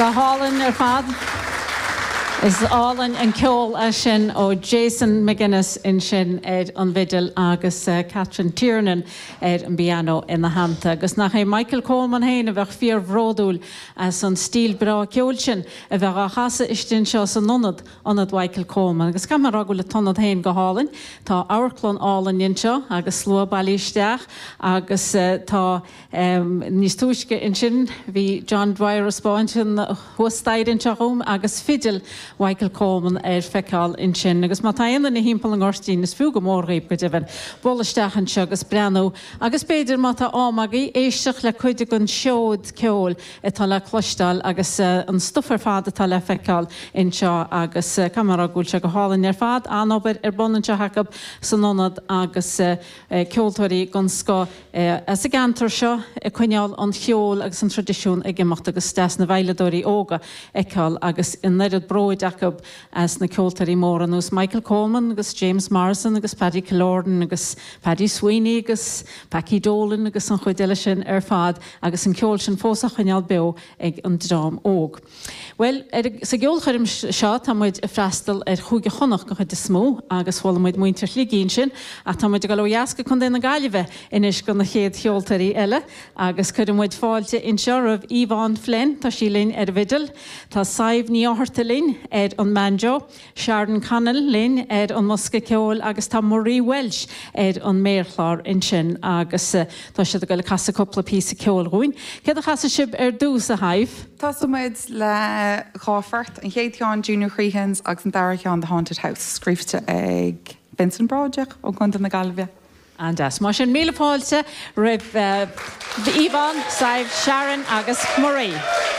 Hálann ar fad is Álann an ceol sin ó Jason McGuinness in sin an bhidil agus Catherine Tiernan an piano in na hananta. Agus nach é Michael Coleman héin a bheith fíor bhródúil as an stíl bra ceol sin a bheith a chasa istin seo san nonad anad Michael Coleman. Agus cam ragú le tonad héin go Hálann, tá áirclán Álann inseo agus slua bailísteach agus tá níos túisce in sin bhí John Dwyer Spáin sin huastaid in teachúm agus fidil Michael Coleman feicáil in sin. Agus má taana na hímpel an Orstín is fiú go mór réib go dibhan bolaisteachan se agus breanú. Agus beidir má tá ámagaí éisteach le chuide an seód ceol atá le chlostal agus an stufar fad atá le feicáil in seo agus camera gúil se go Hálann ar fad anobair ar bonan se hacab san nonad agus ceoltóirí gan sco as a gantar seo chuineáil an cheol agus an tradiisiún ag gemacht agus stas na bhailedóirí óga eáil agus in neirad bróid Jacob as na ceoltarí mór an Michael Coleman agus James Morrison agus Paddy Kilorden agus Paddy Sweeney agus Packy Dolan agus an chuideile sin ar fad agus an ceol sin fósa chuineáil beo ag an drám óg. Well, sa geolcharim seo tá muid a freistal ar chúige chonach go chuid smó agus bhfuil muid muintir ligín sin a tá muid go leasca chun déna gaiileh inis go na chéad cheoltarí eile agus chuir muid fáilte in seo rah Yvonne Flynn tá sí linn ar bhidil, tá Saibh Níoharta linn an Manjo, Sharon Connell linn an Musca ceol agus tá Marie Welsh an Méirchlár in sin agus tá siad go le casa coppla písa ceol roin. Céad a chasa sib ar dús a haibh? Tá muid le cháfart an chéadán Junior Creehans agus an daraán The Haunted House, scríbte ag Vincent Brodeach ó Conta na Galvia. And as mar sin míle fáilte rih Yvonne, Saibh, Sharon agus Marie.